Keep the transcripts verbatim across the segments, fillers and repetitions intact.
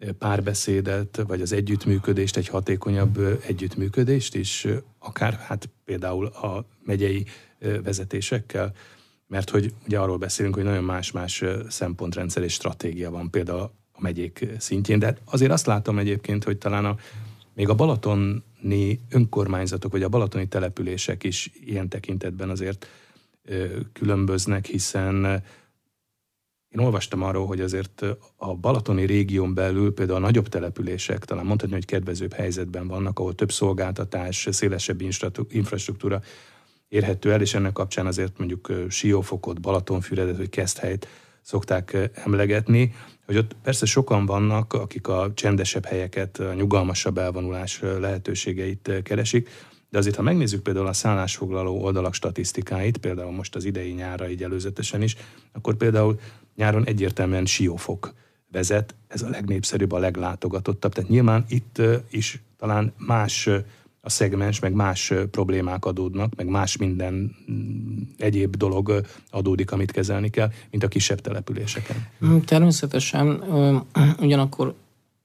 párbeszédet, vagy az együttműködést, egy hatékonyabb együttműködést is, akár hát például a megyei vezetésekkel, mert hogy ugye arról beszélünk, hogy nagyon más-más szempontrendszer és stratégia van például a megyék szintjén, de azért azt látom egyébként, hogy talán a, még a balatoni önkormányzatok, vagy a balatoni települések is ilyen tekintetben azért különböznek, hiszen én olvastam arról, hogy azért a balatoni régión belül például a nagyobb települések talán mondhatni, hogy kedvezőbb helyzetben vannak, ahol több szolgáltatás, szélesebb infrastruktúra érhető el, és ennek kapcsán azért mondjuk Siófokot, Balatonfüredet, vagy Keszthelyt szokták emlegetni, hogy ott persze sokan vannak, akik a csendesebb helyeket, a nyugalmasabb elvonulás lehetőségeit keresik, de azért, ha megnézzük például a szállásfoglaló oldalak statisztikáit, például most az idei nyárra így előzetesen is, akkor például nyáron egyértelműen Siófok vezet, ez a legnépszerűbb, a leglátogatottabb, tehát nyilván itt is talán más a szegmens, meg más problémák adódnak, meg más minden egyéb dolog adódik, amit kezelni kell, mint a kisebb településeken. Természetesen, ugyanakkor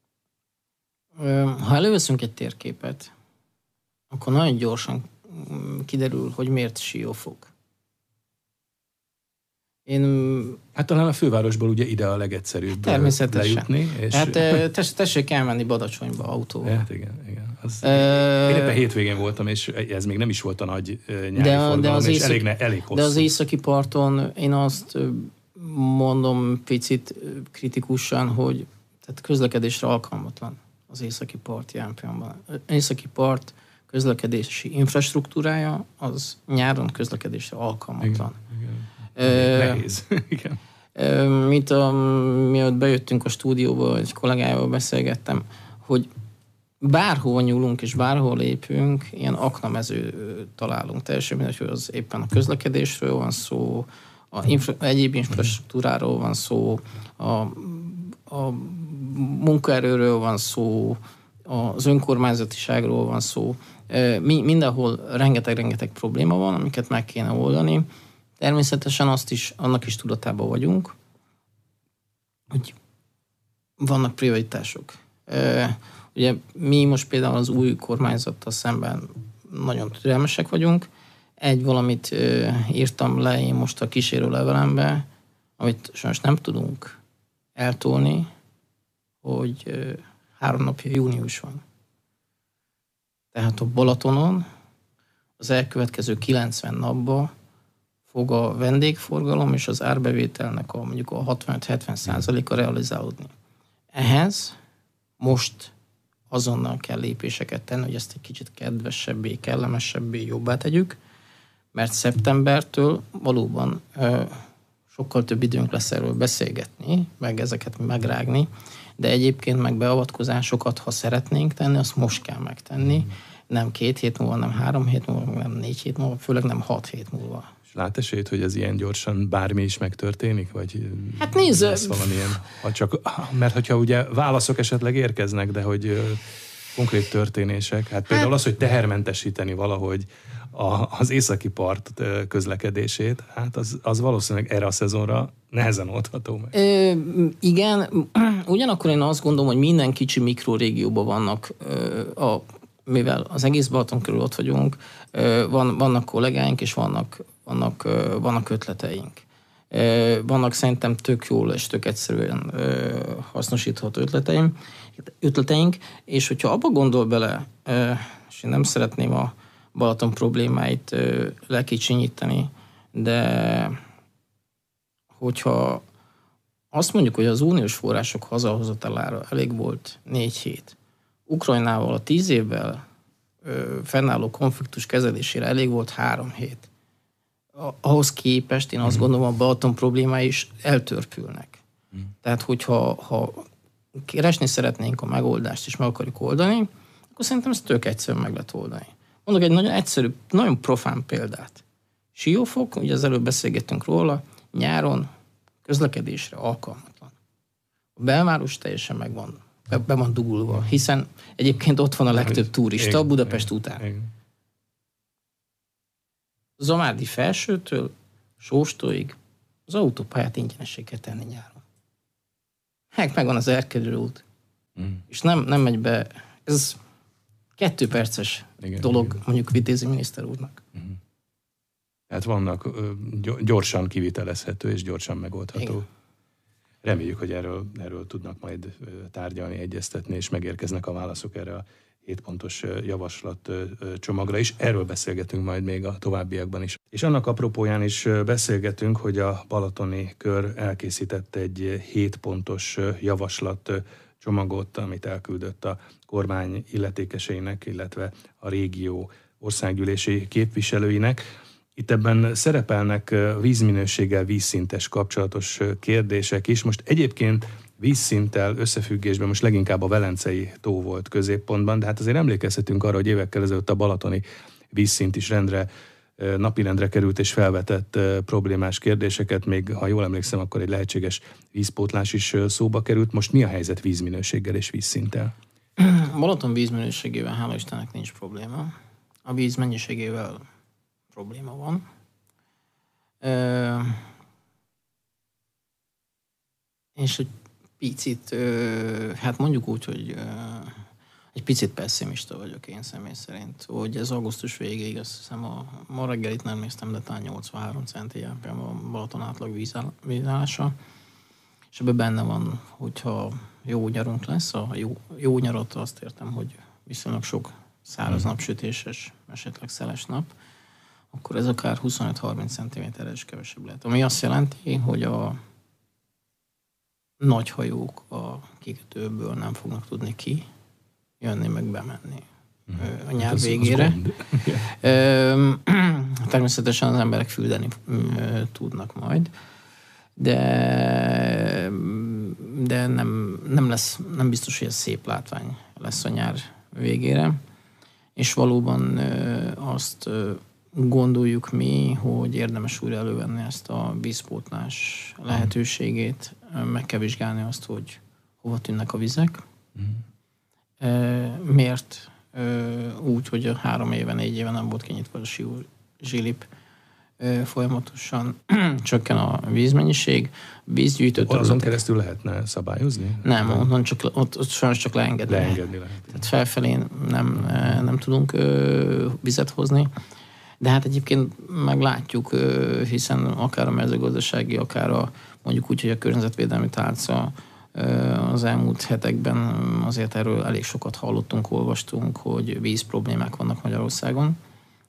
ha előveszünk egy térképet, akkor nagyon gyorsan kiderül, hogy miért Siófok. Én... Hát talán a fővárosból ugye ide a legegyszerűbb természetesen lejutni. És... Hát tess, tessék elmenni Badacsonyba autóval. Hát igen, igen. Az, uh, én éppen hétvégén voltam, és ez még nem is volt a nagy nyári de, forgalom, de az és észak, elég, ne, elég hosszú. De az északi parton én azt mondom picit kritikusan, hogy tehát közlekedésre alkalmatlan az északi part jelen pillanatban. Északi part közlekedési infrastruktúrája az nyáron közlekedésre alkalmatlan. Igen, igen. Nehéz. Igen. Mint a, mielőtt bejöttünk a stúdióba, egy kollégájával beszélgettem, hogy bárhol nyúlunk és bárhol lépünk, ilyen aknamező találunk. Teljesen mindegy, hogy az éppen a közlekedésről van szó, a infra, egyéb infrastruktúráról van szó, a, a munkaerőről van szó, az önkormányzatiságról van szó. Mi, mindenhol rengeteg-rengeteg probléma van, amiket meg kéne oldani. Természetesen azt is, annak is tudatában vagyunk, hogy vannak prioritások. Ugye mi most például az új kormányzattal szemben nagyon türelmesek vagyunk. Egy valamit írtam le én most a kísérő levelembe, amit sajnos nem tudunk eltolni, hogy három napja június van. Tehát a Balatonon az elkövetkező kilencven napban fog a vendégforgalom és az árbevételnek a mondjuk a hatvanöt-hetven százaléka realizálódni. Ehhez most azonnal kell lépéseket tenni, hogy ezt egy kicsit kedvesebbé, kellemesebbé, jobbá tegyük, mert szeptembertől valóban ö, sokkal több időnk lesz erről beszélgetni, meg ezeket megrágni, de egyébként meg beavatkozásokat, ha szeretnénk tenni, azt most kell megtenni, nem két hét múlva, nem három hét múlva, nem négy hét múlva, főleg nem hat hét múlva. És lát esélyt, hogy ez ilyen gyorsan bármi is megtörténik? Vagy hát nézd! Lesz valamilyen, ha csak, mert hogyha ugye válaszok esetleg érkeznek, de hogy konkrét történések, hát például hát, az, hogy tehermentesíteni valahogy a, az északi part közlekedését, hát az, az valószínűleg erre a szezonra nehezen oldható meg. Ö, igen, ugyanakkor én azt gondolom, hogy minden kicsi mikrorégióban vannak, ö, a, mivel az egész Balaton körül ott vagyunk, ö, van, vannak kollégáink, és vannak, vannak, ö, vannak ötleteink. Ö, vannak szerintem tök jól és tök egyszerűen ö, hasznosítható ötleteim, ötleteink, és hogyha abba gondol bele, ö, és én nem szeretném a Balaton problémáit ö, lekicsinyíteni, de hogyha azt mondjuk, hogy az uniós források hazahozatalára elég volt négy hét, Ukrajnával a tíz évvel ö, fennálló konfliktus kezelésére elég volt három hét. Ahhoz képest én azt gondolom, a Balaton problémái is eltörpülnek. Mm. Tehát, hogyha ha keresni szeretnénk a megoldást, és meg akarjuk oldani, akkor szerintem ezt tök egyszerűen meg lehet oldani. Mondok egy nagyon egyszerű, nagyon profán példát. Siófok, ugye az előbb beszélgettünk róla, nyáron közlekedésre alkalmatlan. A belváros teljesen meg van, be, be van dugulva, hiszen egyébként ott van a legtöbb turista Budapest után. Zamárdi felsőtől Sóstóig az autópályát ingyenessé kell tenni nyáron. Hát megvan az Erkelő út. Mm. És nem, nem megy be, ez kettő perces igen, dolog igen. mondjuk Vitézi miniszter úrnak. Mm. Hát vannak gyorsan kivitelezhető és gyorsan megoldható. Igen. Reméljük, hogy erről, erről tudnak majd tárgyalni, egyeztetni, és megérkeznek a válaszok erre a hétpontos javaslat csomagra is. Erről beszélgetünk majd még a továbbiakban is. És annak apropóján is beszélgetünk, hogy a balatoni kör elkészített egy hétpontos javaslat csomagot, amit elküldött a kormány illetékeseinek, illetve a régió országgyűlési képviselőinek. Itt ebben szerepelnek vízminőséggel, vízszintes kapcsolatos kérdések is. Most egyébként vízszinttel összefüggésben most leginkább a Velencei tó volt középpontban, de hát azért emlékezhetünk arra, hogy évekkel ezelőtt a balatoni vízszint is rendre, napirendre került és felvetett problémás kérdéseket, még ha jól emlékszem, akkor egy lehetséges vízpótlás is szóba került. Most mi a helyzet vízminőséggel és vízszinttel? Balaton vízminőségével hála Istennek nincs probléma. A víz mennyiségével probléma van. Ö, és egy picit, ö, hát mondjuk úgy, hogy ö, egy picit pessimista vagyok én személy szerint, hogy ez augusztus végéig, azt hiszem a, ma reggelit nem néztem, de talán nyolcvanhárom centi a Balaton átlag vízállása, és ebben benne van, hogyha jó nyarunk lesz, a jó, jó nyarat azt értem, hogy viszonylag sok száraz napsütéses, esetleg szeles nap, akkor ez akár huszonöt-harminc centiméterre is kevesebb lehet. Ami azt jelenti, hogy a nagy hajók a kikötőből nem fognak tudni ki jönni, meg bemenni a nyár az, végére. Az Természetesen az emberek füldeni tudnak majd, de, de nem, nem, lesz, nem biztos, hogy ez szép látvány lesz a nyár végére. És valóban azt gondoljuk mi, hogy érdemes újra elővenni ezt a vízpótlás lehetőségét, meg kell vizsgálni azt, hogy hova tűnnek a vizek. Mm. Miért úgy, hogy a három éve, négy éve nem volt kinyitva a Siú zsilip, folyamatosan csökken a vízmennyiség, vízgyűjtőt... Azon keresztül lehetne szabályozni? Nem, onnan csak, ott, ott sajnos csak leengedni. Leengedni lehet. Tehát felfelé nem, nem tudunk vizet hozni. De hát egyébként meglátjuk, hiszen akár a mezőgazdasági, akár a, mondjuk úgy, hogy a környezetvédelmi tálca az elmúlt hetekben azért erről elég sokat hallottunk, olvastunk, hogy víz problémák vannak Magyarországon.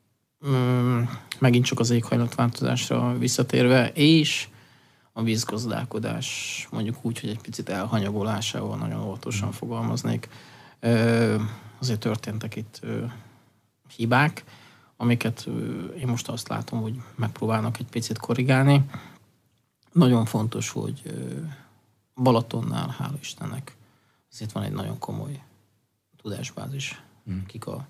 Megint csak az éghajlatváltozásra visszatérve, és a vízgazdálkodás mondjuk úgy, hogy egy picit elhanyagolásával nagyon óvatosan fogalmaznék. Azért történtek itt hibák, amiket én most azt látom, hogy megpróbálnak egy picit korrigálni. Nagyon fontos, hogy Balatonnál, hála Istennek, azért van egy nagyon komoly tudásbázis, mm. akik a,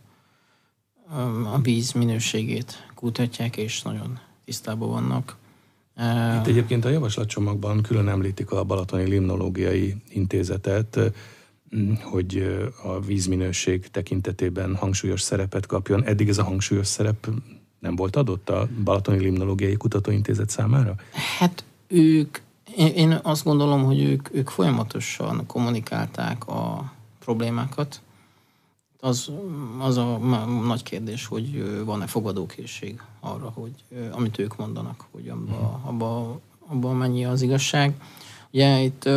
a víz minőségét kutatják, és nagyon tisztában vannak. Itt egyébként a javaslatcsomagban külön említik a Balatoni Limnológiai Intézetet, hogy a vízminőség tekintetében hangsúlyos szerepet kapjon. Eddig ez a hangsúlyos szerep nem volt adott a Balatoni Limnológiai Kutatóintézet számára? Hát ők, én azt gondolom, hogy ők, ők folyamatosan kommunikálták a problémákat. Az, az a nagy kérdés, hogy van-e fogadókészség arra, hogy amit ők mondanak, hogy abban abba, abba mennyi az igazság. Ugye itt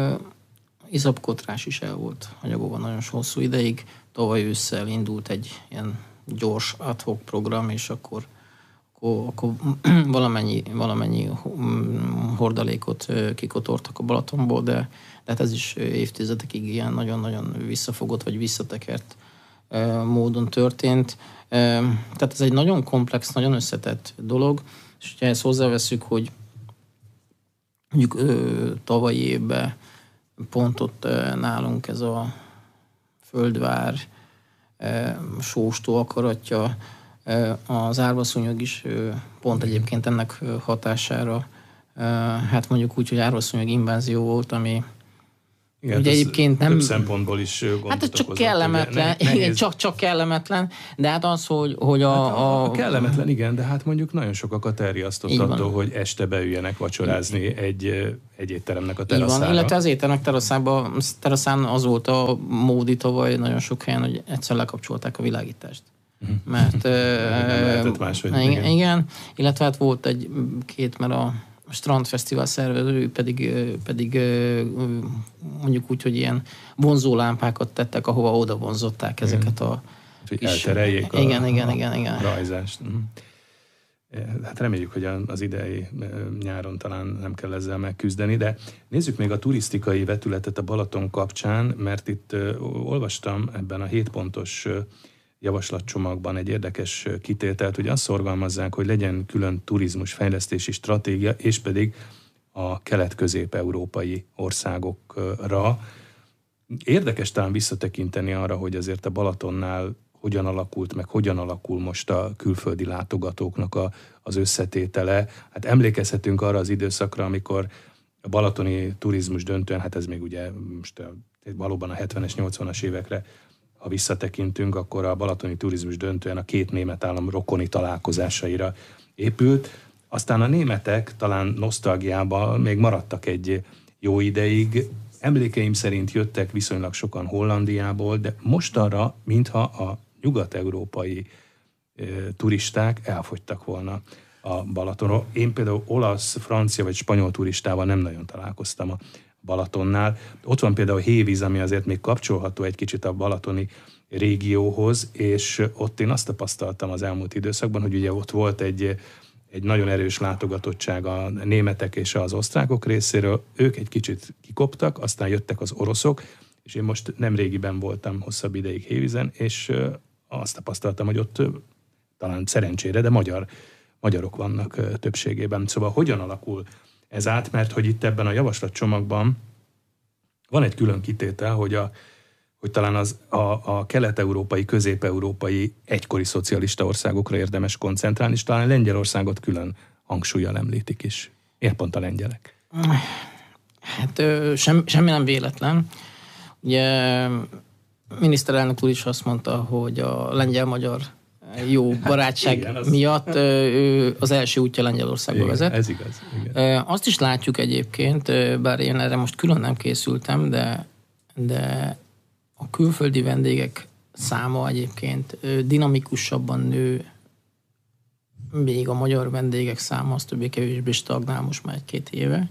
iszapkotrás is el volt anyagolva nagyon hosszú ideig. Tavaly ősszel indult egy ilyen gyors ad hoc program, és akkor, akkor, akkor valamennyi, valamennyi hordalékot kikotortak a Balatonból, de, de hát ez is évtizedekig ilyen nagyon-nagyon visszafogott, vagy visszatekert módon történt. Tehát ez egy nagyon komplex, nagyon összetett dolog, és hogyha ezt hozzáveszünk, hogy mondjuk tavalyi évben pont ott nálunk ez a Földvár, Sóstó akaratja, az árvaszúnyog is pont egyébként ennek hatására, hát mondjuk úgy, hogy árvaszúnyog invázió volt, ami Igen, ugye egyébként nem... Több szempontból is gondot Hát ez csak okozott, kellemetlen, ne, igen, csak, csak kellemetlen, de hát az, hogy, hogy a, hát a, a... a... kellemetlen, igen, de hát mondjuk nagyon sokakat elriasztott attól, hogy este beüljenek vacsorázni egy, egy étteremnek a teraszára. Van, illetve az étteremnek teraszán az volt a módi tavaly nagyon sok helyen, hogy egyszer lekapcsolták a világítást. Mert... nem lehetett máshogy. Igen, igen. igen, illetve hát volt egy két, mert a Strandfesztivál szervező pedig, pedig mondjuk úgy, hogy ilyen vonzólámpákat tettek, ahova oda vonzották ezeket a hogy eltereljék a, igen, igen, igen, igen. rajzást. Hát reméljük, hogy az idei nyáron talán nem kell ezzel megküzdeni, de nézzük még a turisztikai vetületet a Balaton kapcsán, mert itt olvastam ebben a hét pontos javaslatcsomagban egy érdekes kitételt, hogy azt szorgalmazzák, hogy legyen külön turizmusfejlesztési stratégia, és pedig a kelet-közép-európai országokra. Érdekes talán visszatekinteni arra, hogy azért a Balatonnál hogyan alakult, meg hogyan alakul most a külföldi látogatóknak a, az összetétele. Hát emlékezhetünk arra az időszakra, amikor a balatoni turizmus döntően, hát ez még ugye most a, valóban a hetvenes, nyolcvanas évekre, ha visszatekintünk, akkor a balatoni turizmus döntően a két német állam rokoni találkozásaira épült. Aztán a németek talán nosztalgiában még maradtak egy jó ideig. Emlékeim szerint jöttek viszonylag sokan Hollandiából, de mostanra, mintha a nyugat-európai e, turisták elfogytak volna a Balatonról. Én például olasz, francia vagy spanyol turistával nem nagyon találkoztam a Balatonnál. Ott van például Hévíz, ami azért még kapcsolható egy kicsit a balatoni régióhoz, és ott én azt tapasztaltam az elmúlt időszakban, hogy ugye ott volt egy, egy nagyon erős látogatottság a németek és az osztrákok részéről. Ők egy kicsit kikoptak, aztán jöttek az oroszok, és én most nem régiben voltam hosszabb ideig Hévízen, és azt tapasztaltam, hogy ott talán szerencsére, de magyar, magyarok vannak többségében. Szóval hogyan alakul ez át, mert hogy itt ebben a javaslatcsomagban van egy külön kitétel, hogy, a, hogy talán az, a, a kelet-európai, közép-európai egykori szocialista országokra érdemes koncentrálni, és talán Lengyelországot külön hangsúllyal említik is. Miért pont a lengyelek? Hát sem, semmi nem véletlen. Ugye miniszterelnök úr is azt mondta, hogy a lengyel-magyar jó barátság igen, az... miatt ő az első útja Lengyelországba igen, vezet. Ez igaz. Igen. Azt is látjuk egyébként, bár én erre most külön nem készültem, de, de a külföldi vendégek száma egyébként dinamikusabban nő, még a magyar vendégek száma, az többé-kevésbé stagnál most már egy-két éve.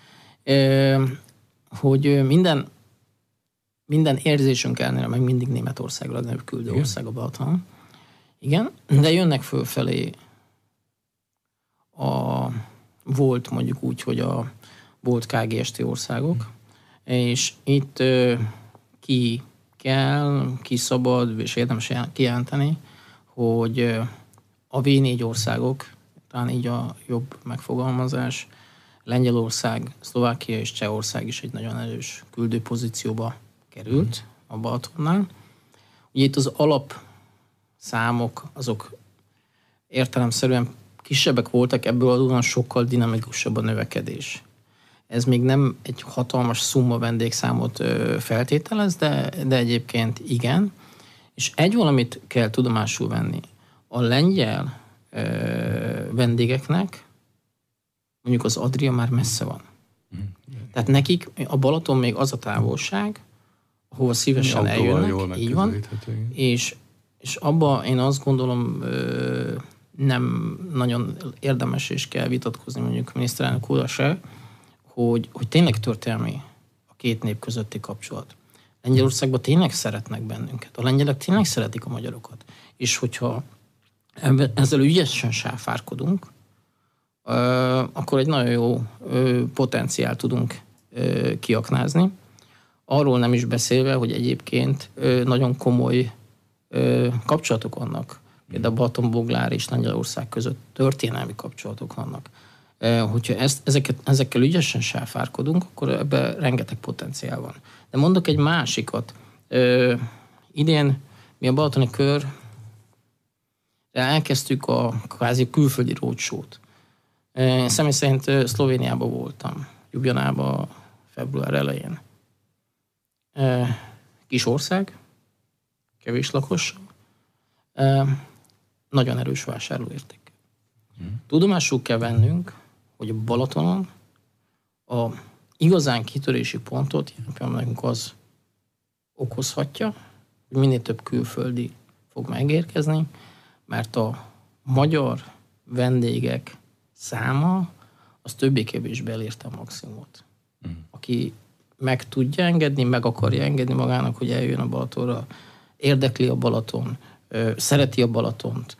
Hogy minden, minden érzésünk ellenére meg mindig Németországra a legnagyobb küldő ország a Balaton. Igen, de jönnek fölfelé a volt mondjuk úgy, hogy a volt ká gé es té országok, és itt ö, ki kell, ki szabad, és érdemes kijelenteni, hogy ö, a vé négy országok, talán így a jobb megfogalmazás, Lengyelország, Szlovákia és Csehország is egy nagyon erős küldő pozícióba került a Balatonnál. Ugye itt az alap számok, azok értelemszerűen kisebbek voltak, ebből adódóan sokkal dinamikusabb a növekedés. Ez még nem egy hatalmas szumma vendégszámot feltételez, de, de egyébként igen. És egy valamit kell tudomásul venni. A lengyel ö, vendégeknek mondjuk az Adria már messze van. Tehát nekik a Balaton még az a távolság, ahova szívesen eljönnek, így van, és És abba én azt gondolom nem nagyon érdemes és kell vitatkozni mondjuk miniszterelnök úrral se, hogy, hogy tényleg történelmi a két nép közötti kapcsolat. Lengyelországban tényleg szeretnek bennünket. A lengyelek tényleg szeretik a magyarokat. És hogyha ezzel ügyesen sáfárkodunk, akkor egy nagyon jó potenciált tudunk kiaknázni. Arról nem is beszélve, hogy egyébként nagyon komoly kapcsolatok vannak. Például Balatonboglár és Lengyelország között történelmi kapcsolatok vannak. Hogyha ezt, ezeket, ezekkel ügyesen sáfárkodunk, akkor ebben rengeteg potenciál van. De mondok egy másikat. Idén mi a Balatoni Kör elkezdtük a kvázi külföldi roadshow-t. Személy szerint Szlovéniában voltam, Ljubljanában február elején. Kis ország, kevés lakos, nagyon erős vásárlóérték. Hmm. Tudomásul kell vennünk, hogy a Balatonon a igazán kitörési pontot nekünk az okozhatja, hogy minél több külföldi fog megérkezni, mert a magyar vendégek száma az többé-kevésbé elérte a maximumot. Mm. Aki meg tudja engedni, meg akarja engedni magának, hogy eljön a Balatonra, érdekli a Balaton, szereti a Balatont.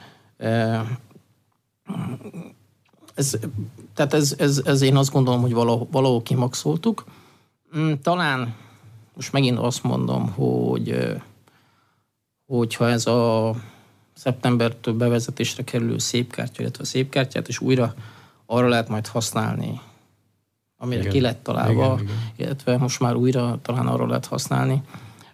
Ez, tehát ez, ez, ez én azt gondolom, hogy valahol, valahol kimaxoltuk. Talán most megint azt mondom, hogy hogyha ez a szeptembertől bevezetésre kerülő szépkártya, illetve a szépkártyát is újra arra lehet majd használni, amire igen, ki lett találva, igen, igen. illetve most már újra talán arra lehet használni.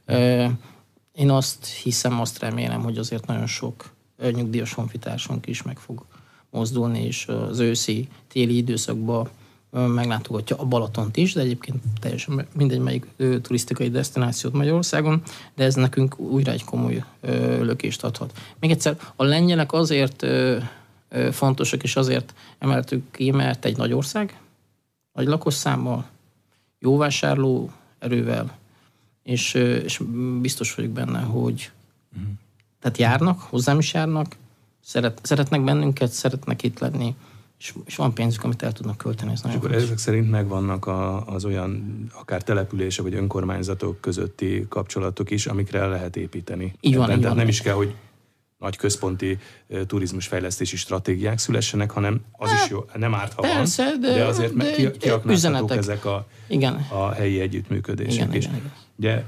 Én azt hiszem, azt remélem, hogy azért nagyon sok nyugdíjas honfitársunk is meg fog mozdulni, és az őszi, téli időszakban meglátogatja a Balatont is, de egyébként teljesen mindegy, melyik turisztikai desztinációt Magyarországon, de ez nekünk újra egy komoly lökést adhat. Még egyszer, a lengyelek azért fontosak, és azért emeltük ki, mert egy nagy ország, nagy lakosszámmal, jó vásárló erővel, és, és biztos vagyok benne, hogy mm. tehát járnak, hozzám is járnak, szeret, szeretnek bennünket, szeretnek itt lenni, és, és van pénzük, amit el tudnak költeni. Ez és akkor fontos. Ezek szerint megvannak a, az olyan akár települések vagy önkormányzatok közötti kapcsolatok is, amikre el lehet építeni. Így van, Tehát így van. Nem is kell, hogy nagy központi uh, turizmusfejlesztési stratégiák szülessenek, hanem az hát, is jó, nem árt, ha persze, van, de, de azért de ki, kiaknázhatók ezek a, igen. a helyi együttműködések igen, is. Igen, igen. Ugye,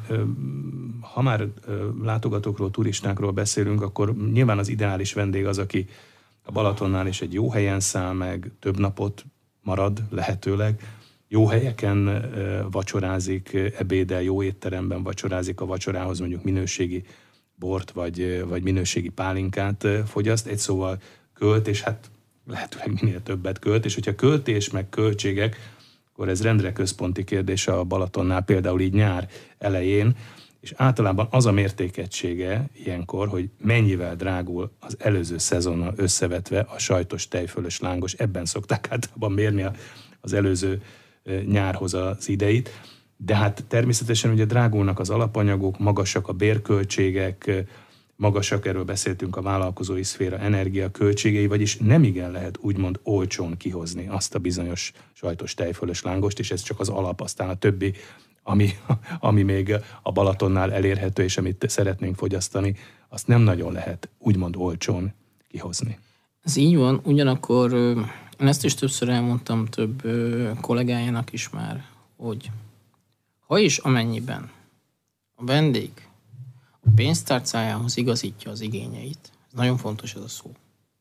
ha már látogatókról, turistákról beszélünk, akkor nyilván az ideális vendég az, aki a Balatonnál is egy jó helyen száll meg, több napot marad lehetőleg, jó helyeken vacsorázik, ebédel, jó étteremben vacsorázik, a vacsorához mondjuk minőségi bort vagy, vagy minőségi pálinkát fogyaszt, egy szóval költ, és hát lehetőleg minél többet költ, és hogyha költés meg költségek, akkor ez rendre központi kérdés a Balatonnál, például így nyár elején, és általában az a mértékegysége ilyenkor, hogy mennyivel drágul az előző szezonnal összevetve a sajtos, tejfölös, lángos, ebben szokták általában mérni az előző nyárhoz az ideit, de hát természetesen ugye drágulnak az alapanyagok, magasak a bérköltségek, magasak, erről beszéltünk, a vállalkozói szféra energiaköltségei, vagyis nem igen lehet úgymond olcsón kihozni azt a bizonyos sajtos, tejfölös, lángost, és ez csak az alap, aztán a többi, ami, ami még a Balatonnál elérhető, és amit szeretnénk fogyasztani, azt nem nagyon lehet úgymond olcsón kihozni. Ez így van, ugyanakkor én ezt is többször elmondtam több kollégájának is már, hogy ha és amennyiben a vendég a pénztárcájához igazítja az igényeit, ez nagyon fontos ez a szó,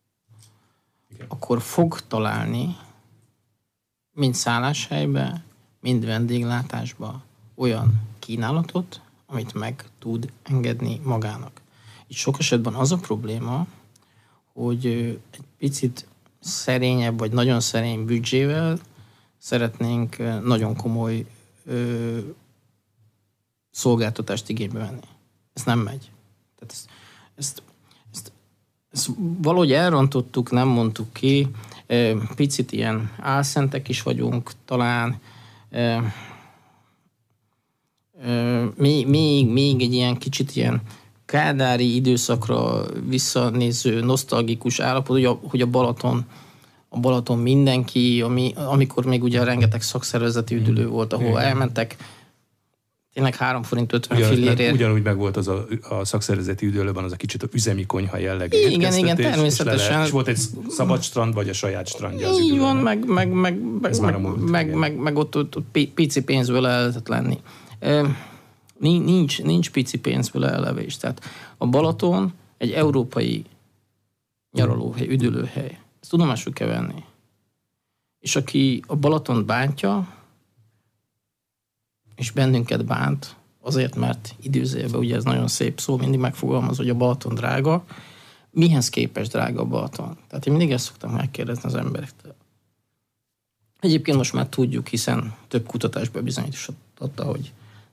igen. Akkor fog találni mind szálláshelybe, mind vendéglátásba olyan kínálatot, amit meg tud engedni magának. Itt sok esetben az a probléma, hogy egy picit szerényebb, vagy nagyon szerény büdzsével szeretnénk nagyon komoly ö, szolgáltatást igénybe venni. Ez nem megy. Tehát ezt, ezt, ezt, ezt valahogy elrontottuk, nem mondtuk ki. Picit ilyen álszentek is vagyunk, talán még, még, még egy ilyen kicsit ilyen kádári időszakra visszanéző, nosztalgikus állapot, hogy a, hogy a Balaton a Balaton mindenki, ami, amikor még ugye rengeteg szakszervezeti üdülő volt, ahol igen. elmentek, tényleg három forint ötven fillérért. Ugyanúgy meg volt az a, a szakszervezeti üdülőben az a kicsit a üzemi konyha jellegű. Igen, igen, természetesen. És, és volt egy szabad strand, vagy a saját strandja az így van, meg, meg, meg, meg, meg, múlt, meg, meg, meg ott, ott, ott pici pénzből el lehetett lenni. Nincs, nincs pici pénzből ellevés. Tehát a Balaton egy európai nyaralóhely, üdülőhely. Ezt tudomásul kell venni. És aki a Balatont bántja, és bennünket bánt, azért, mert időzőjelben, ugye ez nagyon szép szó, mindig megfogalmaz, hogy a Balaton drága. Mihez képest drága a Balaton? Tehát én mindig ezt szoktam megkérdezni az emberektől. Egyébként most már tudjuk, hiszen több kutatás bebizonyította, hogy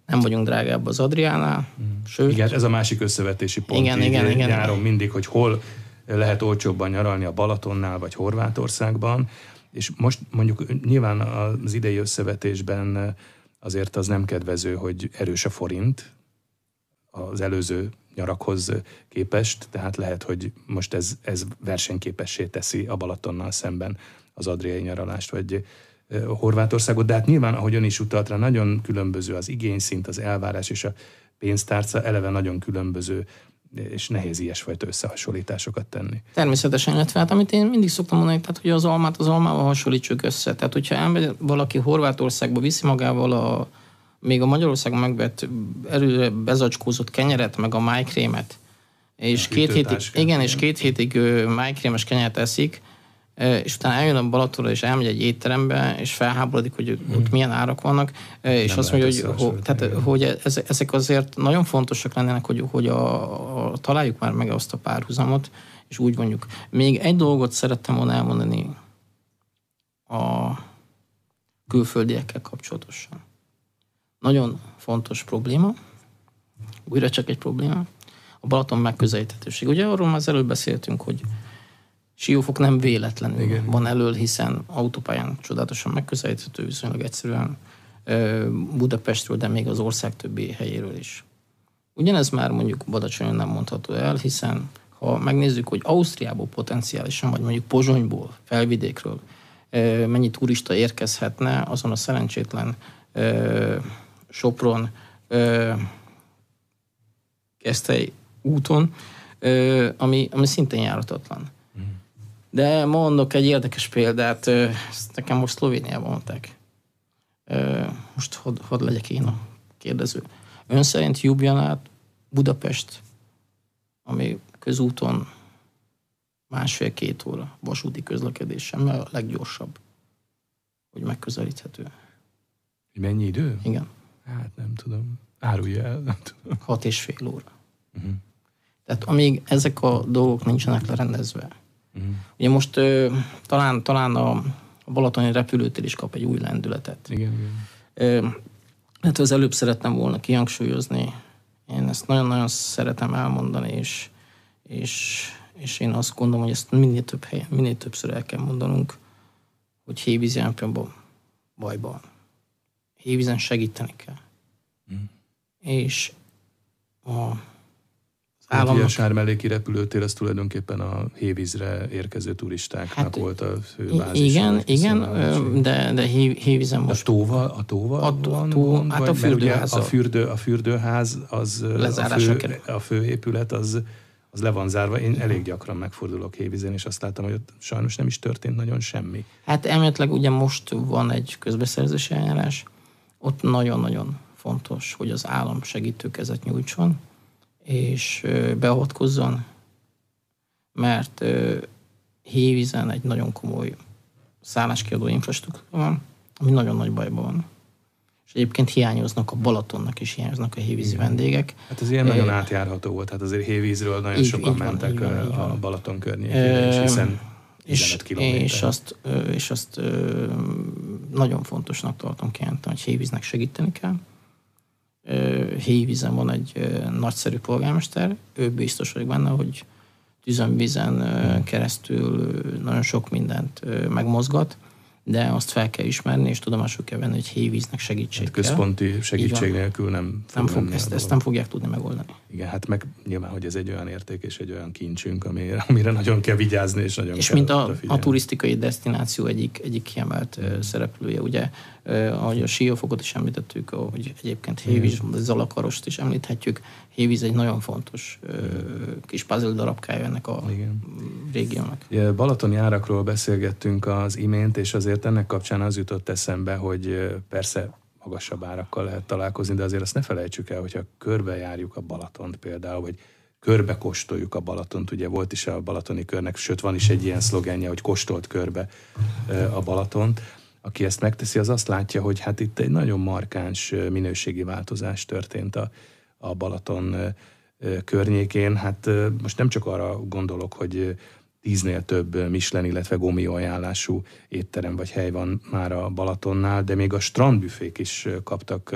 nem vagyunk drágább az Adriánál, mm. sőt. Igen, ez a másik összevetési pont. Igen, igen, igen. Nyáron mindig, hogy hol lehet olcsóbban nyaralni, a Balatonnál vagy Horvátországban, és most mondjuk nyilván az idei összevetésben azért az nem kedvező, hogy erős a forint az előző nyarakhoz képest, tehát lehet, hogy most ez, ez versenyképessé teszi a Balatonnal szemben az adriai nyaralást, vagy Horvátországot, de hát nyilván, ahogy ön is utalt rá, nagyon különböző az igényszint, az elvárás és a pénztárca, eleve nagyon különböző, és nehéz ilyesfajta összehasonlításokat tenni. Természetesen, illetve hát amit én mindig szoktam mondani, tehát hogy az almát az almával hasonlítsuk össze. Tehát hogyha ember valaki Horvátországba viszi magával a még a Magyarországon megvett erőre bezacskózott kenyeret, meg a májkrémet, és két hétig, igen, és két hétig májkrémes kenyeret eszik, és utána eljön a Balatonra, és elmegy egy étterembe, és felháborodik, hogy hmm. ott milyen árak vannak, és nem azt mondja, hogy, hogy, tehát, hogy ezek azért nagyon fontosak lennének, hogy, hogy a, a, találjuk már meg azt a párhuzamot, és úgy mondjuk. Még egy dolgot szerettem volna elmondani a külföldiekkel kapcsolatosan. Nagyon fontos probléma, újra csak egy probléma, a Balaton megközelíthetőség. Ugye arról már az előbb beszéltünk, hogy Siófok nem véletlenül igen. van elől, hiszen autópályán csodálatosan megközelíthető, viszonylag egyszerűen Budapestről, de még az ország többi helyéről is. Ugyanez már mondjuk Badacsonyon nem mondható el, hiszen ha megnézzük, hogy Ausztriából potenciálisan, vagy mondjuk Pozsonyból, Felvidékről mennyi turista érkezhetne azon a szerencsétlen Sopron Keszthely úton, ami, ami szintén járatatlan. De mondok egy érdekes példát, ezt nekem most Szlovéniában mondták. Most hadd had legyek én a kérdező. Ön szerint Ljubljanát, Budapest, ami közúton másfél-két óra vasúti közlekedéssel, a leggyorsabb, hogy megközelíthető. Mennyi idő? Igen. Hát nem tudom. Árulja el, nem tudom. Hat és fél óra. Uh-huh. Tehát amíg ezek a dolgok nincsenek lerendezve. Uh-huh. Ugye most ö, talán, talán a, a balatoni repülőtér is kap egy új lendületet. Igen, igen. Ö, hát az előbb szerettem volna kihangsúlyozni. Én ezt nagyon-nagyon szeretem elmondani, és, és, és én azt gondolom, hogy ezt minél több helyen, minél többször el kell mondanunk, hogy Hévíz jelen pillanatban bajban. Hévízen segíteni kell. Mm. És a államnak... A Sármelléki repülőtér az tulajdonképpen a Hévízre érkező turistáknak hát, volt a főbázis. Igen, igen, de, de Hévízen most... A tóval, a tóval a tó, van tó, gond, hát a fürdőház. A, fürdő, a fürdőház, az a fő, a fő épület, az, az le van zárva. Én elég gyakran megfordulok Hévízen, és azt láttam, hogy ott sajnos nem is történt nagyon semmi. Hát elméletileg ugye most van egy közbeszerzési eljárás, ott nagyon-nagyon fontos, hogy az állam segítőkezet nyújtson, és beavatkozzon, mert Hévízen egy nagyon komoly szálláskiadó infrastruktúra van, ami nagyon nagy bajban van. És egyébként hiányoznak a Balatonnak is, hiányoznak a hévízi vendégek. Hát ez ilyen nagyon átjárható volt, hát azért Hévízről nagyon így, sokan így van, mentek van, a, a Balaton környékére, és hiszen és, és azt, és azt nagyon fontosnak tartom kijelenteni, hogy Hévíznek segíteni kell. Hévízen van egy nagyszerű polgármester, ő biztos vagyok benne, hogy tüzönvízen keresztül nagyon sok mindent megmozgat, de azt fel kell ismerni, és tudomásul kell venni, hogy Hévíznek segítség hát központi kell. segítség nélkül nem fog nem fog, ezt, ezt nem fogják tudni megoldani. Igen, hát meg nyilván, hogy ez egy olyan érték és egy olyan kincsünk, amire, amire nagyon kell vigyázni, és nagyon és kell mint a, a turisztikai desztináció egyik, egyik kiemelt mm. szereplője, ugye, ahogy a Siófokot is említettük, hogy egyébként Hévíz, mm. Zalakarost is említhetjük, Hévíz egy nagyon fontos mm. kis puzzle darabkája ennek a Igen. régiónak. Balatoni árakról beszélgettünk az imént, és azért ennek kapcsán az jutott eszembe, hogy persze magasabb árakkal lehet találkozni, de azért azt ne felejtsük el, hogyha körbejárjuk a Balatont például, vagy körbe kóstoljuk a Balatont, ugye volt is a balatoni körnek, sőt van is egy ilyen szlogenje, hogy kóstolt körbe a Balatont. Aki ezt megteszi, az azt látja, hogy hát itt egy nagyon markáns minőségi változás történt a, a Balaton környékén. Hát most nem csak arra gondolok, hogy tíznél több Michelin, illetve Gourmet ajánlású étterem vagy hely van már a Balatonnál, de még a strandbüfék is kaptak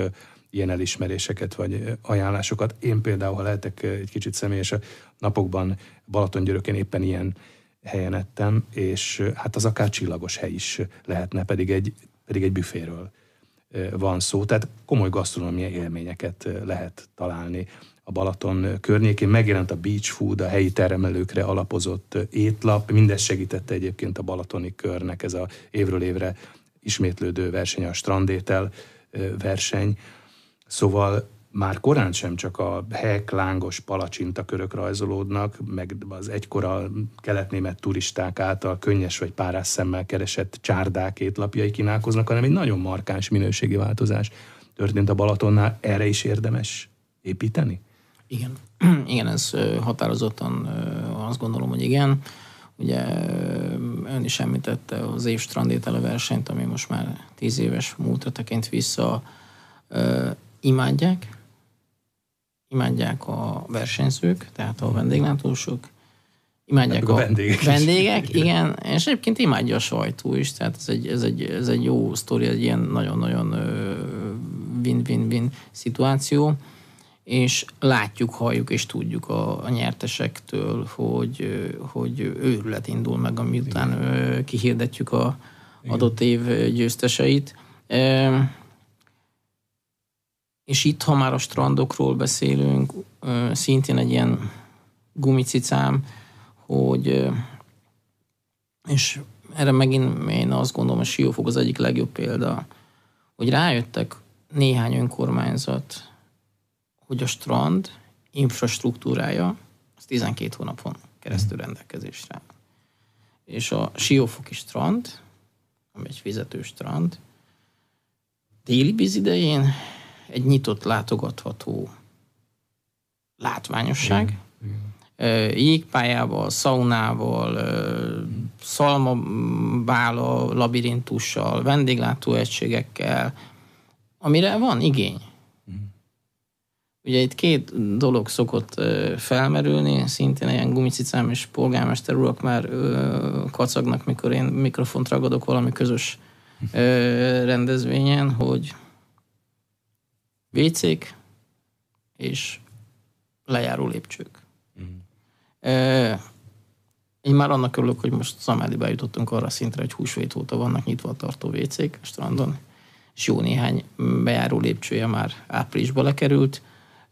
ilyen elismeréseket vagy ajánlásokat. Én például, ha lehetek egy kicsit személyes, a napokban Balatongyörökön éppen ilyen helyen ettem, és hát az akár csillagos hely is lehetne, pedig egy, pedig egy büféről van szó, tehát komoly gasztronómiai élményeket lehet találni a Balaton környékén. Megjelent a Beach Food, a helyi termelőkre alapozott étlap, mindezt segítette egyébként a balatoni körnek ez a évről évre ismétlődő verseny, a strandétel verseny. Szóval már korán sem csak a hek, lángos palacsintakörök rajzolódnak, meg az egykor a keletnémet turisták által könnyes vagy párás szemmel keresett csárdák étlapjai kínálkoznak, hanem egy nagyon markáns minőségi változás történt a Balatonnál. Erre is érdemes építeni? Igen, igen, ez határozottan azt gondolom, hogy igen. Ugye ön is említette az év strandétele versenyt, ami most már tíz éves múltra tekint vissza, imádják, imádják a versenyzők, tehát a vendéglátósok, imádják a, a vendégek, vendégek igen, és egyébként imádja a sajtó is, tehát ez egy, ez egy, ez egy jó sztori, egy ilyen nagyon-nagyon win-win-win szituáció, és látjuk, halljuk és tudjuk a, a nyertesektől, hogy, hogy őrület indul meg, amiután igen. kihirdetjük a igen. adott év győzteseit. És itt, ha már a strandokról beszélünk, szintén egy ilyen gumicicám, hogy, és erre megint én azt gondolom, a Siófok az egyik legjobb példa, hogy rájöttek néhány önkormányzat, hogy a strand infrastruktúrája az tizenkét hónapon keresztül rendelkezésre. És a Siófoki strand, ami egy fizető strand, téli víz idején egy nyitott, látogatható látványosság. Igen. Jégpályával, szaunával, szalmabála, labirintussal, vendéglátóegységekkel, amire van igény. Ugye itt két dolog szokott felmerülni, szintén ilyen gumicicám és polgármester urak már kacagnak, mikor én mikrofont ragadok valami közös rendezvényen, hogy vécék és lejáró lépcsők. Mm. Én már annak örülök, hogy most Zamádiba jutottunk arra szintre, hogy húsvét óta vannak nyitva tartó vécék a strandon, és jó néhány bejáró lépcsője már áprilisba lekerült,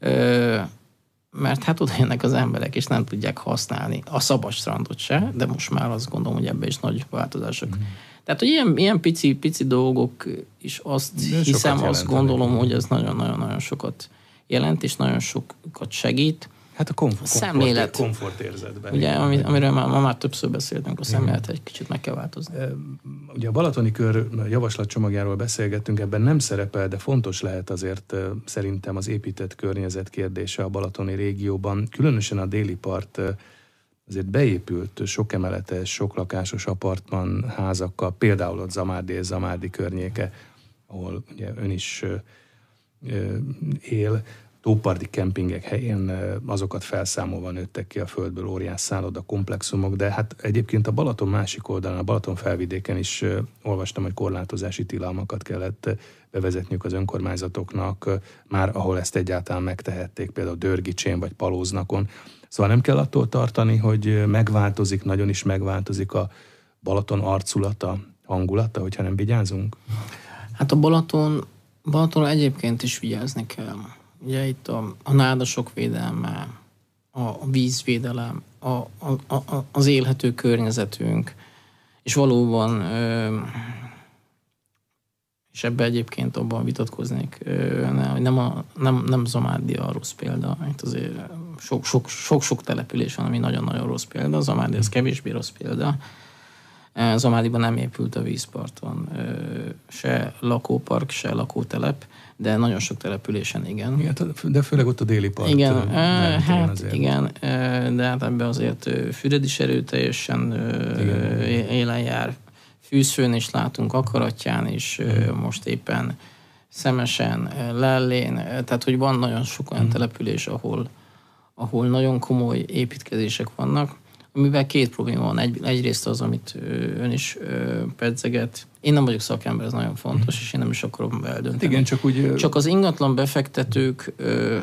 mert hát oda jönnek az emberek, és nem tudják használni a szabad strandot se, de most már azt gondolom, hogy ebben is nagy változások. Mm. Tehát, hogy ilyen, ilyen pici, pici dolgok is azt de hiszem, azt gondolom, hogy ez nagyon-nagyon-nagyon sokat jelent, és nagyon sokat segít. Hát a komfort, szemlélet. komfortérzetben. Ugye, ami, amiről már, ma már többször beszéltünk, a szemlélet egy kicsit meg kell változni. Ugye a Balatoni Kör javaslatcsomagjáról beszélgettünk, ebben nem szerepel, de fontos lehet azért szerintem az épített környezet kérdése a balatoni régióban. Különösen a déli part azért beépült sok emeletes, sok lakásos apartman házakkal, például ott Zamárdi és Zamárdi környéke, ahol ugye ön is él, tóparti kempingek helyén azokat felszámolva nőttek ki a földből óriás szálloda komplexumok, de hát egyébként a Balaton másik oldalán, a Balaton felvidéken is olvastam, hogy korlátozási tilalmakat kellett bevezetniük az önkormányzatoknak, már ahol ezt egyáltalán megtehették, például Dörgicsén vagy Palóznakon. Szóval nem kell attól tartani, hogy megváltozik, nagyon is megváltozik a Balaton arculata, hangulata, hogyha nem vigyázunk? Hát a Balaton, Balaton egyébként is vigyázni kell. Ugye itt a, a nádasok védelme, a vízvédelem, a, a, a, az élhető környezetünk, és valóban, és ebbe egyébként abban vitatkoznék, hogy nem, a, nem, nem Zamárdi a rossz példa, itt azért sok-sok település van, ami nagyon-nagyon rossz példa, Zamárdi az kevésbé rossz példa. Zamárdiban nem épült a vízparton se lakópark, se lakótelep, de nagyon sok településen igen. igen de főleg ott a déli part. Igen, hát igen, de hát ebben azért Füred is erőteljesen élen jár. Fűzfőn is látunk, Akaratján is, igen. Most éppen Szemesen, Lellén, tehát hogy van nagyon sok olyan település, ahol, ahol nagyon komoly építkezések vannak. amivel két probléma van. Egy, egyrészt az, amit ön is pedzeget. Én nem vagyok szakember, ez nagyon fontos, mm. és én nem is akarom eldönteni. Igen, csak úgy... Csak az ingatlan befektetőknél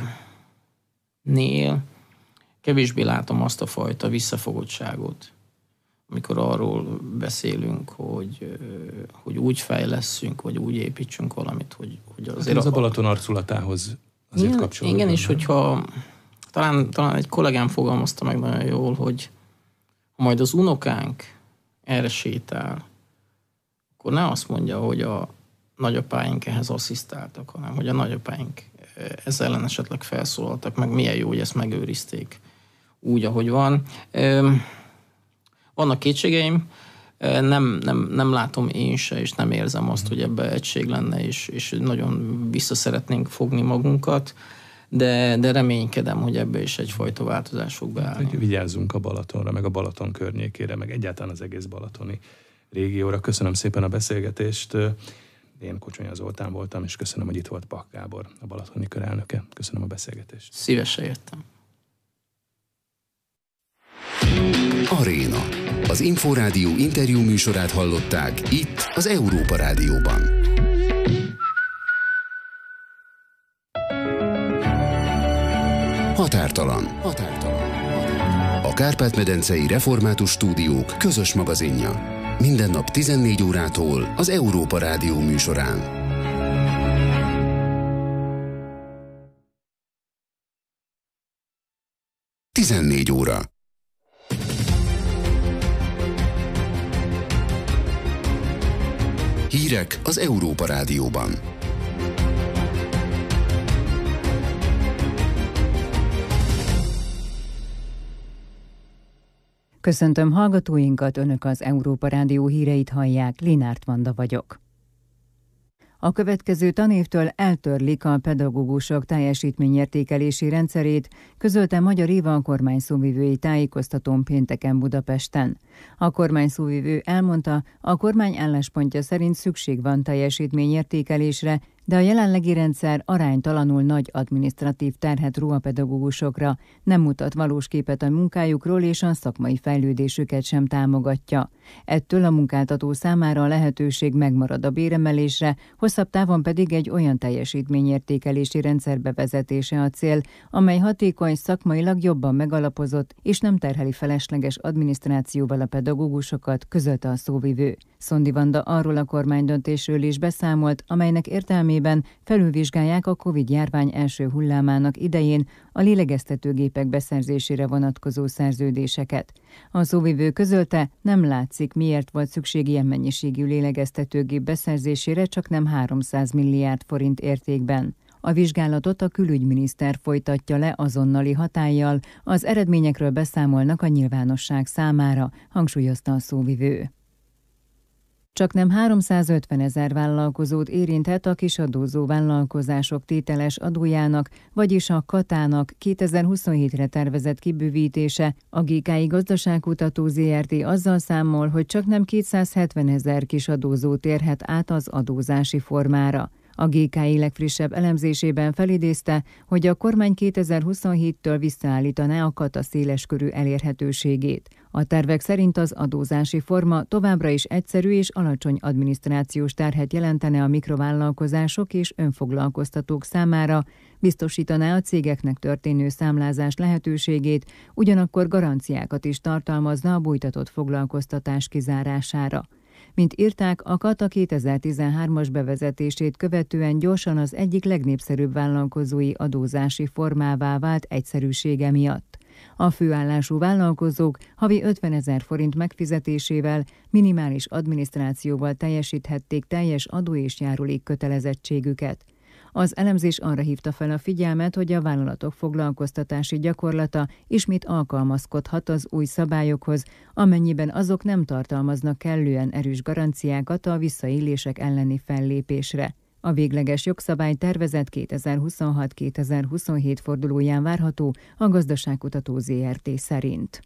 kevésbé látom azt a fajta visszafogottságot, amikor arról beszélünk, hogy, hogy úgy fejlesszünk, vagy úgy építsünk valamit, hogy, hogy azért... Hát ez a Balaton arculatához azért igen, kapcsolódó. Igen, és hogyha talán, talán egy kollégám fogalmazta meg nagyon jól, hogy ha majd az unokánk erre sétál, akkor ne azt mondja, hogy a nagyapáink ehhez asszisztáltak, hanem hogy a nagyapáink ezzel ellen esetleg felszólaltak, meg milyen jó, hogy ezt megőrizték úgy, ahogy van. Vannak kétségeim, nem, nem, nem látom én se, és nem érzem azt, hogy ebbe egység lenne, és, és nagyon vissza szeretnénk fogni magunkat, de, de reménykedem, hogy ebbe is egyfajta változás fog beállni. Hát, vigyázzunk a Balatonra, meg a Balaton környékére, meg egyáltalán az egész balatoni régióra. Köszönöm szépen a beszélgetést. Én Kocsonya Zoltán voltam, és köszönöm, hogy itt volt Pach Gábor, a balatoni körelnöke. Köszönöm a beszélgetést. Szívesen jöttem. Aréna. Az Inforádió interjú műsorát hallották itt az Európa Rádióban. Határtalan. Határtalan. A Kárpát-medencei Református Stúdiók közös magazinja. Minden nap tizennégy órától az Európa Rádió műsorán. tizennégy óra. Hírek az Európa Rádióban. Köszöntöm hallgatóinkat, Önök az Európa Rádió híreit hallják, Linárt Vanda vagyok. A következő tanévtől eltörlik a pedagógusok teljesítményértékelési rendszerét, közölte Magyar Éva a kormány szóvivői tájékoztatón pénteken Budapesten. A kormány szóvivő elmondta, a kormány álláspontja szerint szükség van teljesítményértékelésre, de a jelenlegi rendszer aránytalanul nagy adminisztratív terhet ró a pedagógusokra, nem mutat valós képet a munkájukról és a szakmai fejlődésüket sem támogatja. Ettől a munkáltató számára a lehetőség megmarad a béremelésre, hosszabb távon pedig egy olyan teljesítményértékelési rendszer bevezetése a cél, amely hatékony, szakmailag jobban megalapozott és nem terheli felesleges adminisztrációval a pedagógusokat, közölte a szóvivő. Szondi Vanda arról a kormánydöntésről is beszámolt, amelynek értelmében felülvizsgálják a Covid-járvány első hullámának idején a lélegeztetőgépek beszerzésére vonatkozó szerződéseket. A szóvivő közölte, nem látszik, miért volt szükség ilyen mennyiségű lélegeztetőgép beszerzésére, csak nem háromszáz milliárd forint értékben. A vizsgálatot a külügyminiszter folytatja le azonnali hatállyal, az eredményekről beszámolnak a nyilvánosság számára, hangsúlyozta a szóvivő. Csaknem háromszázötven ezer vállalkozót érinthet a kisadózó vállalkozások tételes adójának, vagyis a katának kétezer-huszonhétre tervezett kibővítése. A gé ká i Gazdaságkutató zé er té azzal számol, hogy csaknem kétszázhetven ezer kisadózó térhet át az adózási formára. A gé ká i legfrissebb elemzésében felidézte, hogy a kormány kétezer-huszonhéttől visszaállítaná a kata széleskörű elérhetőségét. A tervek szerint az adózási forma továbbra is egyszerű és alacsony adminisztrációs terhet jelentene a mikrovállalkozások és önfoglalkoztatók számára, biztosítaná a cégeknek történő számlázás lehetőségét, ugyanakkor garanciákat is tartalmazna a bújtatott foglalkoztatás kizárására. Mint írták, a kata kétezer-tizenhármas bevezetését követően gyorsan az egyik legnépszerűbb vállalkozói adózási formává vált egyszerűsége miatt. A főállású vállalkozók havi ötvenezer forint megfizetésével, minimális adminisztrációval teljesíthették teljes adó- és járulék kötelezettségüket. Az elemzés arra hívta fel a figyelmet, hogy a vállalatok foglalkoztatási gyakorlata ismét alkalmazkodhat az új szabályokhoz, amennyiben azok nem tartalmaznak kellően erős garanciákat a visszaélések elleni fellépésre. A végleges jogszabálytervezet kétezer-huszonhat-kétezer-huszonhét fordulóján várható a Gazdaságkutató zé er té szerint.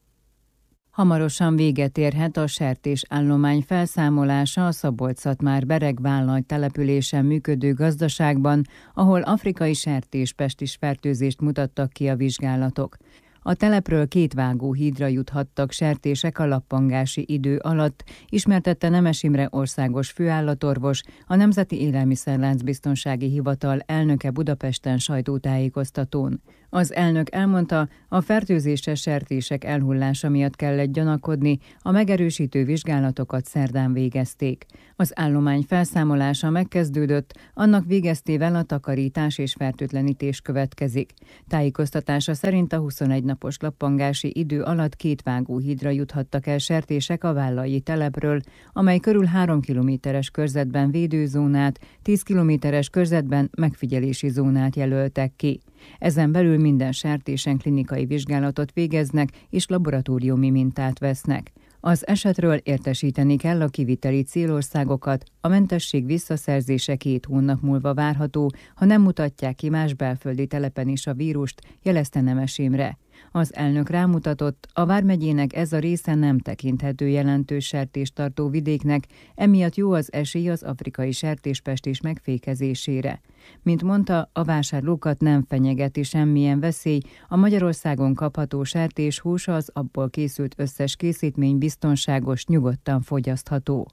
Hamarosan véget érhet a sertésállomány felszámolása a Szabolcs-Szatmár-Bereg vállalt településen működő gazdaságban, ahol afrikai sertéspestis fertőzést mutattak ki a vizsgálatok. A telepről két vágóhídra juthattak sertések a lappangási idő alatt, ismertette Nemes Imre országos főállatorvos, a Nemzeti Élelmiszerláncbiztonsági Hivatal elnöke Budapesten sajtótájékoztatón. Az elnök elmondta, a fertőzéses sertések elhullása miatt kellett gyanakodni, a megerősítő vizsgálatokat szerdán végezték. Az állomány felszámolása megkezdődött, annak végeztével a takarítás és fertőtlenítés következik. Tájékoztatása szerint a huszonegy napos lappangási idő alatt két vágóhídra juthattak el sertések a Vállai telepről, amely körül három kilométeres körzetben védőzónát, tíz kilométeres körzetben megfigyelési zónát jelöltek ki. Ezen belül minden sertésen klinikai vizsgálatot végeznek és laboratóriumi mintát vesznek. Az esetről értesíteni kell a kiviteli célországokat, a mentesség visszaszerzése két hónap múlva várható, ha nem mutatják ki más belföldi telepen is a vírust, jelezte Nemes Imre. Az elnök rámutatott, a vármegyének ez a része nem tekinthető jelentős sertéstartó vidéknek, emiatt jó az esély az afrikai sertéspestis megfékezésére. Mint mondta, a vásárlókat nem fenyegeti semmilyen veszély, a Magyarországon kapható sertéshús az abból készült összes készítmény biztonságos, nyugodtan fogyasztható.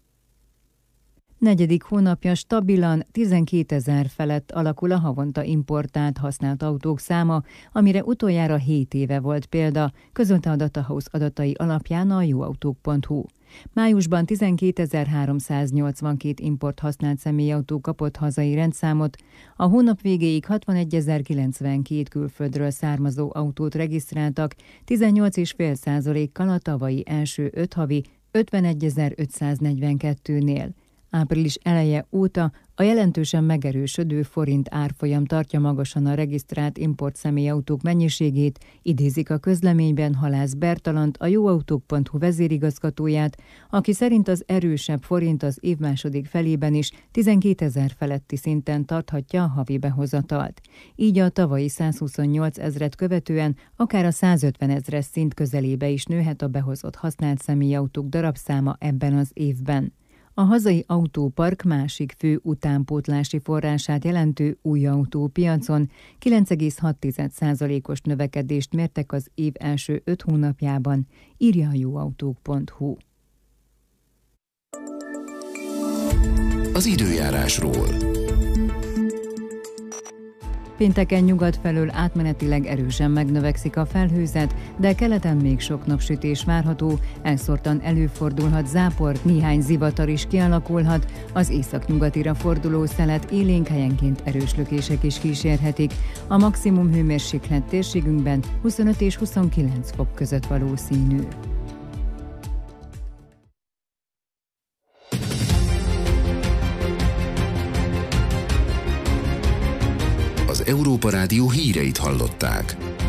Negyedik hónapja stabilan tizenkétezer felett alakul a havonta importált használt autók száma, amire utoljára hét éve volt példa, közölte a Datahouse adatai alapján a jóautók pont hu. Májusban tizenkétezer-háromszáznyolcvankét import használt személyautó kapott hazai rendszámot, a hónap végéig hatvanegyezer-kilencvenkét külföldről származó autót regisztráltak, tizennyolc egész öt százalékkal a tavalyi első öt havi ötvenegyezer-ötszáznegyvenkettőnél. Április eleje óta a jelentősen megerősödő forint árfolyam tartja magasan a regisztrált import személyautók mennyiségét, idézik a közleményben Halász Bertalant, a jóautók pont hu vezérigazgatóját, aki szerint az erősebb forint az év második felében is tizenkétezer feletti szinten tarthatja a havi behozatalt. Így a tavalyi százhuszonnyolc ezret követően akár a százötven ezres szint közelébe is nőhet a behozott használt személyautók darabszáma ebben az évben. A hazai autópark másik fő utánpótlási forrását jelentő új autópiacon kilenc egész hat százalékos növekedést mértek az év első öt hónapjában, írja a jóautók pont hu. Az időjárásról. Pénteken nyugat felől átmenetileg erősen megnövekszik a felhőzet, de keleten még sok napsütés várható, elszórtan előfordulhat zápor, néhány zivatar is kialakulhat, az északnyugatira forduló szelet élénk helyenként erős lökések is kísérhetik. A maximum hőmérséklet térségünkben huszonöt és huszonkilenc fok között valószínű. Az Európa Rádió híreit hallották.